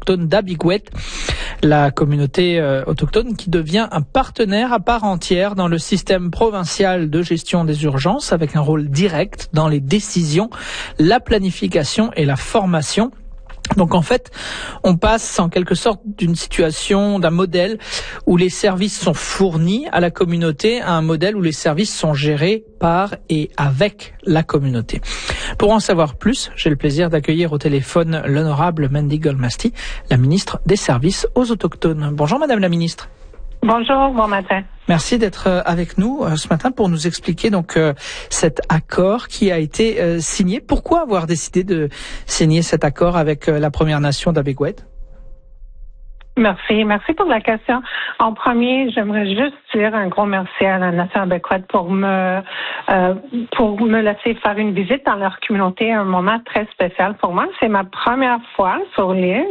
autochtones d'Abigouet, la communauté autochtone qui devient un partenaire à part entière dans le système provincial de gestion des urgences, avec un rôle direct dans les décisions, la planification et la formation. Donc en fait, on passe en quelque sorte d'une situation, d'un modèle où les services sont fournis à la communauté à un modèle où les services sont gérés par et avec la communauté. Pour en savoir plus, j'ai le plaisir d'accueillir au téléphone l'honorable Mandy Golmasti, la ministre des Services aux Autochtones. Bonjour Madame la ministre. Bonjour, bon matin. Merci d'être avec nous ce matin pour nous expliquer donc cet accord qui a été signé. Pourquoi avoir décidé de signer cet accord avec la Première Nation d'Abigouet? Merci pour la question. En premier, j'aimerais juste dire un gros merci à la Nation Abigouet pour me laisser faire une visite dans leur communauté, un moment très spécial pour moi. C'est ma première fois sur l'île.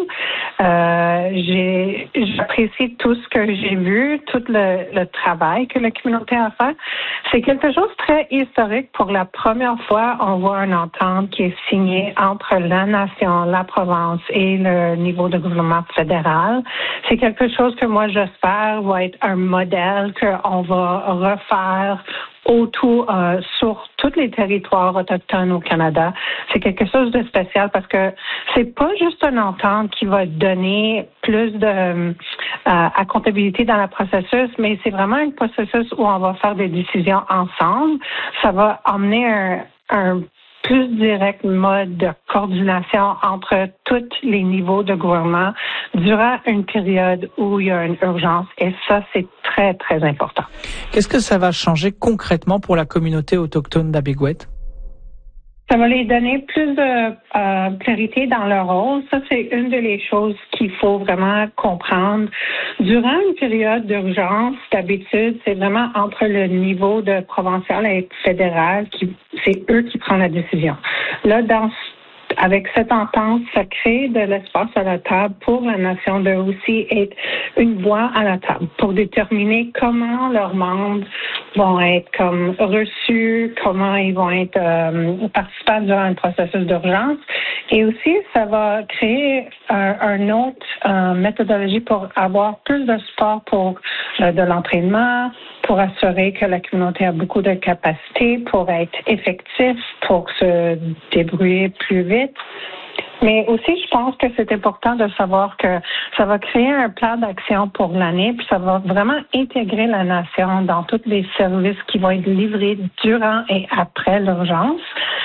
J'apprécie tout ce que j'ai vu, tout le travail que la communauté a fait. C'est quelque chose de très historique. Pour la première fois, on voit une entente qui est signée entre la nation, la province et le niveau de gouvernement fédéral. C'est quelque chose que moi, j'espère va être un modèle qu'on va refaire autour sur tous les territoires autochtones au Canada. C'est quelque chose de spécial parce que c'est pas juste une entente qui va donner plus de comptabilité dans le processus, mais c'est vraiment un processus où on va faire des décisions ensemble. Ça va emmener un plus direct mode de coordination entre tous les niveaux de gouvernement durant une période où il y a une urgence. Et ça, c'est très, très important. Qu'est-ce que ça va changer concrètement pour la communauté autochtone d'Abigouet? Ça va les donner plus de clarité dans leur rôle. Ça, c'est une des choses qu'il faut vraiment comprendre. Durant une période d'urgence, d'habitude, c'est vraiment entre le niveau de provincial et fédéral c'est eux qui prennent la décision. Là, avec cette entente, ça crée de l'espace à la table pour la nation de aussi être une voix à la table pour déterminer comment leurs membres vont être comme reçus, comment ils vont être participants durant un processus d'urgence. Et aussi, ça va créer un autre méthodologie pour avoir plus de support pour de l'entraînement, pour assurer que la communauté a beaucoup de capacités, pour être effectif, pour se débrouiller plus vite. Mais aussi, je pense que c'est important de savoir que ça va créer un plan d'action pour l'année, puis ça va vraiment intégrer la nation dans tous les services qui vont être livrés durant et après l'urgence.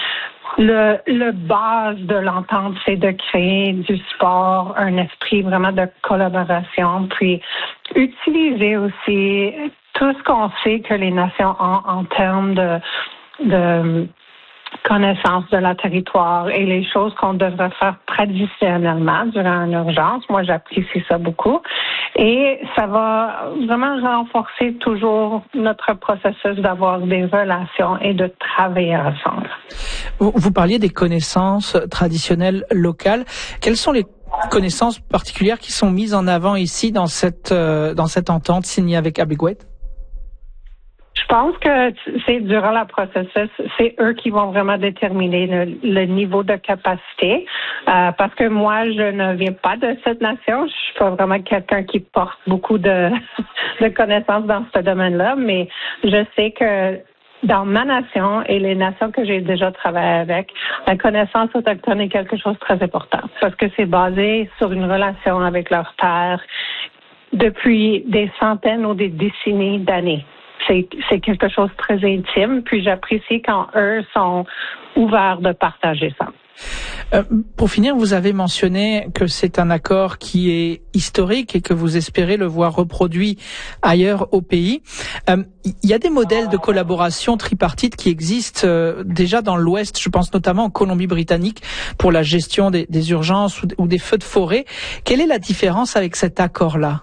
Le base de l'entente, c'est de créer du support, un esprit vraiment de collaboration, puis utiliser aussi tout ce qu'on sait que les nations ont en termes de connaissance de la territoire et les choses qu'on devrait faire traditionnellement durant une urgence. Moi, j'apprécie ça beaucoup. Et ça va vraiment renforcer toujours notre processus d'avoir des relations et de travailler ensemble. Vous parliez des connaissances traditionnelles locales. Quelles sont les connaissances particulières qui sont mises en avant ici dans cette entente signée avec Abigouet? Je pense que c'est durant le processus, c'est eux qui vont vraiment déterminer le niveau de capacité. Parce que moi, je ne viens pas de cette nation. Je suis pas vraiment quelqu'un qui porte beaucoup de connaissances dans ce domaine-là, mais je sais que dans ma nation et les nations que j'ai déjà travaillé avec, la connaissance autochtone est quelque chose de très important parce que c'est basé sur une relation avec leur terre depuis des centaines ou des décennies d'années. C'est quelque chose de très intime, puis j'apprécie quand eux sont ouverts de partager ça. Pour finir, vous avez mentionné que c'est un accord qui est historique et que vous espérez le voir reproduit ailleurs au pays. Il y a des modèles de collaboration tripartite qui existent déjà dans l'Ouest, je pense notamment en Colombie-Britannique pour la gestion des urgences ou des feux de forêt. Quelle est la différence avec cet accord-là?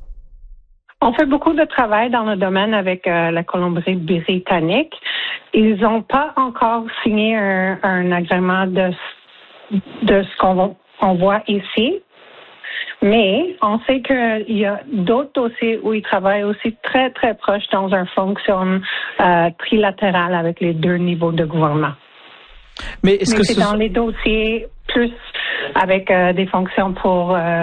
On fait beaucoup de travail dans le domaine avec la Colombie-Britannique. Ils n'ont pas encore signé un agrément de ce qu'on voit ici. Mais on sait qu'il y a d'autres dossiers où ils travaillent aussi très, très proches dans un fonction trilatéral avec les deux niveaux de gouvernement. Mais c'est dans les dossiers plus avec des fonctions pour